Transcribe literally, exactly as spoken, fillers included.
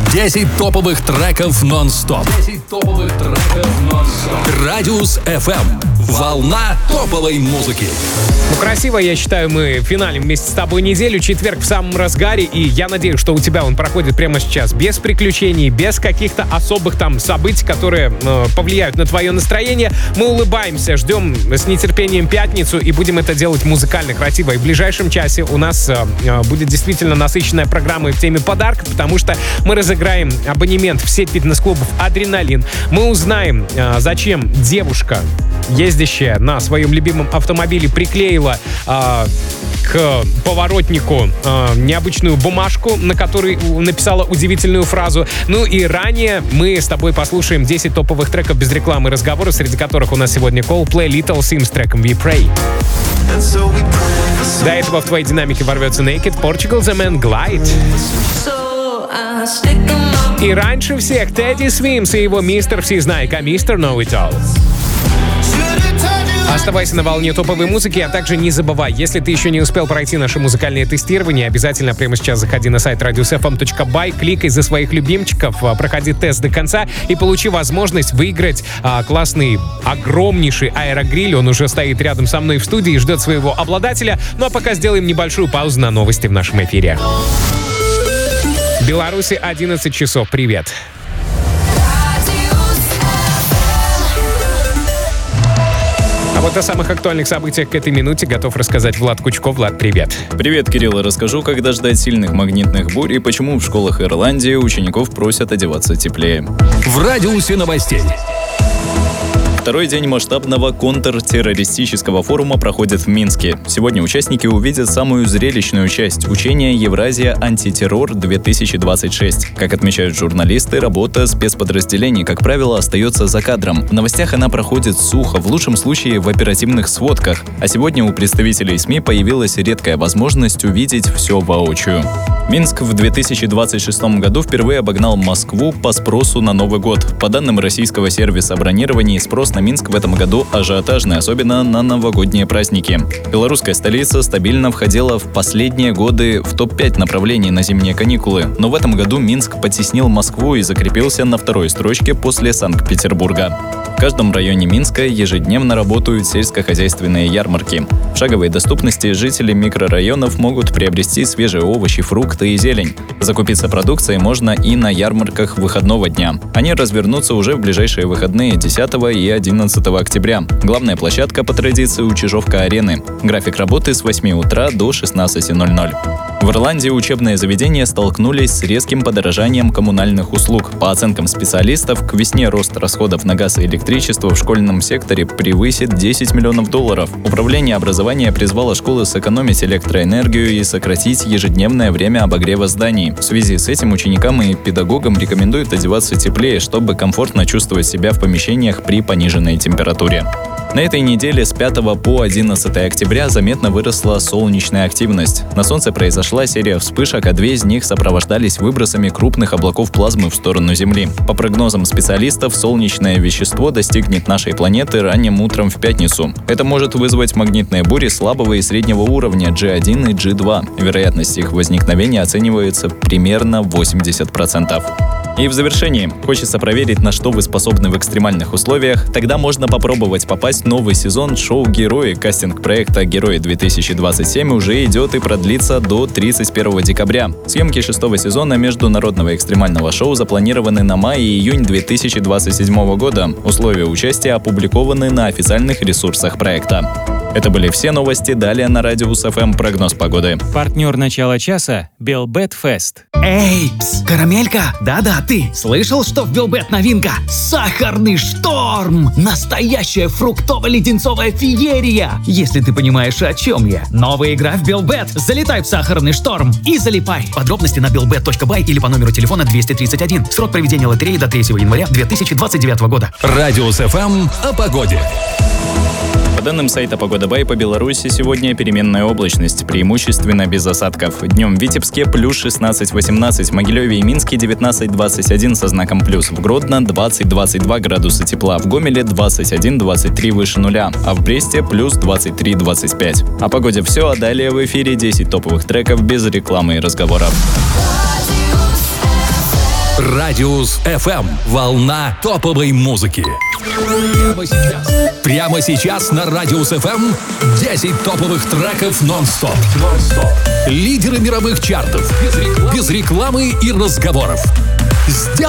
десять топовых треков нон-стоп. десять топовых треков нон-стоп. Радиус эф эм. Волна топовой музыки. Ну, красиво, я считаю, мы финалим вместе с тобой неделю. Четверг в самом разгаре, и я надеюсь, что у тебя он проходит прямо сейчас без приключений, без каких-то особых там событий, которые э, повлияют на твое настроение. Мы улыбаемся, ждем с нетерпением пятницу и будем это делать музыкально, красиво. И в ближайшем часе у нас э, будет действительно насыщенная программа в теме подарков, потому что мы разыграем абонемент в сеть фитнес-клубов «Адреналин». Мы узнаем, э, зачем девушка, ездящая на своем любимом автомобиле, приклеила э, к поворотнику э, необычную бумажку, на которой написала удивительную фразу. Ну и ранее мы с тобой послушаем десять топовых треков без рекламы и разговоров, среди которых у нас сегодня Coldplay Little Sims с треком We Pray. До этого в твоей динамике ворвется Naked, Portugal The Man Glide. И раньше всех Teddy Swims и его мистер Всезнайка, мистер Know It All. Оставайся на волне топовой музыки, а также не забывай, если ты еще не успел пройти наше музыкальное тестирование, обязательно прямо сейчас заходи на сайт радиус эф эм точка бай, кликай за своих любимчиков, проходи тест до конца и получи возможность выиграть а, классный, огромнейший аэрогриль. Он уже стоит рядом со мной в студии и ждет своего обладателя. Ну а пока сделаем небольшую паузу на новости в нашем эфире. В Беларуси одиннадцать часов. Привет. А вот о самых актуальных событиях к этой минуте готов рассказать Влад Кучков. Влад, привет. Привет, Кирилл. Расскажу, когда ждать сильных магнитных бурь и почему в школах Ирландии учеников просят одеваться теплее. В радиусе новостей. Второй день масштабного контртеррористического форума проходит в Минске. Сегодня участники увидят самую зрелищную часть учения «Евразия. Антитеррор-две тысячи двадцать шесть». Как отмечают журналисты, работа спецподразделений, как правило, остается за кадром. В новостях она проходит сухо, в лучшем случае в оперативных сводках. А сегодня у представителей СМИ появилась редкая возможность увидеть все воочию. Минск в две тысячи двадцать шестом году впервые обогнал Москву по спросу на Новый год. По данным российского сервиса бронирования, спрос на Минск в этом году ажиотажный, особенно на новогодние праздники. Белорусская столица стабильно входила в последние годы в топ пять направлений на зимние каникулы, но в этом году Минск потеснил Москву и закрепился на второй строчке после Санкт-Петербурга. В каждом районе Минска ежедневно работают сельскохозяйственные ярмарки. В шаговой доступности жители микрорайонов могут приобрести свежие овощи, фрукты и зелень. Закупиться продукцией можно и на ярмарках выходного дня. Они развернутся уже в ближайшие выходные десятого и одиннадцатого октября. Главная площадка по традиции у Чижовка-арены. График работы с восьми утра до шестнадцати ноль-ноль. В Ирландии учебные заведения столкнулись с резким подорожанием коммунальных услуг. По оценкам специалистов, к весне рост расходов на газ и электричество в школьном секторе превысит десять миллионов долларов. Управление образования призвало школы сэкономить электроэнергию и сократить ежедневное время обогрева зданий. В связи с этим ученикам и педагогам рекомендуют одеваться теплее, чтобы комфортно чувствовать себя в помещениях при пониженной температуре. На этой неделе с пятого по одиннадцатое октября заметно выросла солнечная активность. На Солнце произошла серия вспышек, а две из них сопровождались выбросами крупных облаков плазмы в сторону Земли. По прогнозам специалистов, солнечное вещество достигнет нашей планеты ранним утром в пятницу. Это может вызвать магнитные бури слабого и среднего уровня джи один и джи два. Вероятность их возникновения оценивается примерно восемьдесят процентов. И в завершении, хочется проверить, на что вы способны в экстремальных условиях? Тогда можно попробовать попасть в новый сезон шоу «Герои». Кастинг проекта «Герои-две тысячи двадцать семь» уже идет и продлится до тридцать первого декабря. Съемки шестого сезона международного экстремального шоу запланированы на май и июнь две тысячи двадцать седьмого года. Условия участия опубликованы на официальных ресурсах проекта. Это были все новости. Далее на Радиус эф эм прогноз погоды. Партнер начала часа — Белбет Фест. Эй, пс, карамелька, да-да, ты слышал, что в Белбет новинка? Сахарный шторм! Настоящая фруктово-леденцовая феерия! Если ты понимаешь, о чем я. Новая игра в Белбет. Залетай в сахарный шторм и залипай. Подробности на белбет точка бай или по номеру телефона двести тридцать один. Срок проведения лотереи до третьего января две тысячи двадцать девятого года. Радиус эф эм о погоде. По данным сайта Погода Бай, по Беларуси сегодня переменная облачность, преимущественно без осадков. Днем в Витебске плюс шестнадцать-восемнадцать, в Могилеве и Минске девятнадцать-двадцать один со знаком плюс, в Гродно двадцать-двадцать два градуса тепла, в Гомеле двадцать один-двадцать три выше нуля, а в Бресте плюс двадцать три-двадцать пять. О погоде все, а далее в эфире десять топовых треков без рекламы и разговоров. Радиус эф эм. Волна топовой музыки. Прямо сейчас. Прямо сейчас на Радиус эф эм десять топовых треков нон-стоп. нон-стоп. Лидеры мировых чартов. Без рекламы, без рекламы и разговоров. Сделай